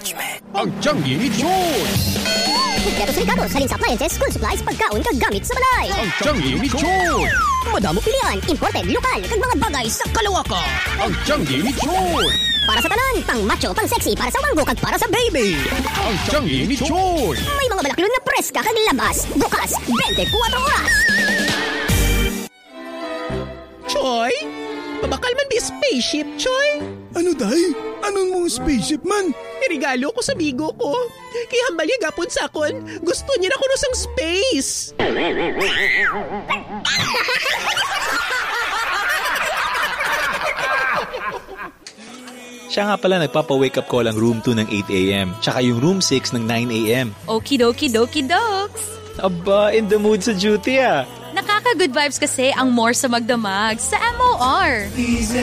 Ang Changi ni Choice! Kompletos Ricardo, Salins Appliances, school supplies, pagkaon, kagamit sa balay. Ang Changi ni Choice! Madamo pilian, imported, lokal, kag mga bagay sa kalawakan. Ang Changi ni Choice! Para sa tanan, pang macho, pang sexy, para sa manggo, kag para sa baby. Ang Changi ni Choice! May mga balakilon na preska kag labas, bukas, 24 oras. Choy? Mabakal man di spaceship, Choy? Ano day? Anong mong spaceship man? Irigalo ko sa bigo ko. Kaya hambal niya gapon sa akon. Gusto niya na kuno sang space. Siya nga pala nagpapa-wake up call ang room 2 ng 8 a.m. Tsaka yung room 6 ng 9 a.m. Okidoki doki dogs. Aba, in the mood sa duty ah. Nakaka-good vibes kasi ang more sa magdamag sa MOR.